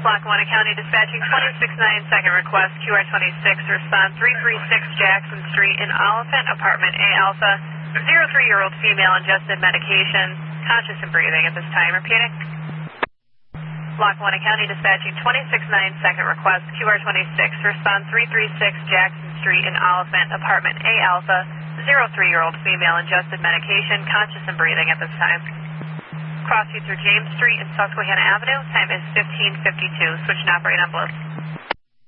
Lackawanna County dispatching 269 second request, QR26, respond 336 Jackson Street in Oliphant, apartment A Alpha, 03-year-old female ingested medication, conscious and breathing at this time. Repeating. Lackawanna County dispatching 269 second request, QR26, respond 336 Jackson Street in Oliphant, apartment A Alpha, 03-year-old female ingested medication, conscious and breathing at this time. Cross you through James Street and Susquehanna Avenue. Time is 15:52. Switch and operate on both.